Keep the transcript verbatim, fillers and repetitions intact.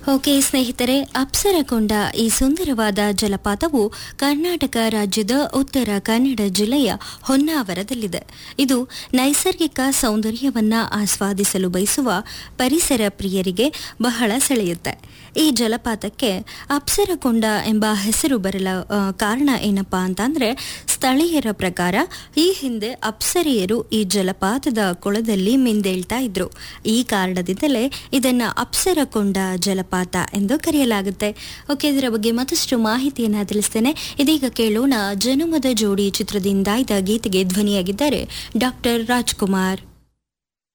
Okay ಸ್ನೇಹಿತರೆ, ಅಪ್ಸರಕೊಂಡ ಈ ಸುಂದರವಾದ ಜಲಪಾತವು ಕರ್ನಾಟಕ ರಾಜ್ಯದ ಉತ್ತರ ಕನ್ನಡ ಜಿಲ್ಲೆಯ ಹೊನ್ನಾವರದಲ್ಲಿದೆ. ಇದು ನೈಸರ್ಗಿಕ ಸೌಂದರ್ಯವನ್ನ ಆಸ್ವಾದಿಸಲು ಬಯಸುವ ಪರಿಸರ ಪ್ರಿಯರಿಗೆ ಬಹಳ ಸೆಳೆಯುತ್ತೆ. ಈ ಜಲಪಾತಕ್ಕೆ ಅಪ್ಸರಕೊಂಡ ಎಂಬ ಹೆಸರು ಬರಲ ಕಾರಣ ಏನಪ್ಪಾ ಅಂತಂದ್ರೆ, ಸ್ಥಳೀಯರ ಪ್ರಕಾರ ಈ ಹಿಂದೆ ಅಪ್ಸರೆಯರು ಈ ಜಲಪಾತದ ಕೊಳದಲ್ಲಿ ಮಿಂದೇಳ್ತಾ ಇದ್ರು. ಈ ಕಾರಣದಿಂದಲೇ ಇದನ್ನ ಅಪ್ಸರಕೊಂಡ ಜಲಪಾತ ಎಂದು ಕರೆಯಲಾಗುತ್ತೆ. ಓಕೆ, ಇದರ ಬಗ್ಗೆ ಮತ್ತಷ್ಟು ಮಾಹಿತಿಯನ್ನ ತಿಳಿಸ್ತೇನೆ. ಇದೀಗ ಕೇಳೋಣ ಜನುಮದ ಜೋಡಿ ಚಿತ್ರದಿಂದ ಇದ್ದ ಗೀತೆಗೆ ಧ್ವನಿಯಾಗಿದ್ದಾರೆ ಡಾಕ್ಟರ್ ರಾಜ್ಕುಮಾರ್.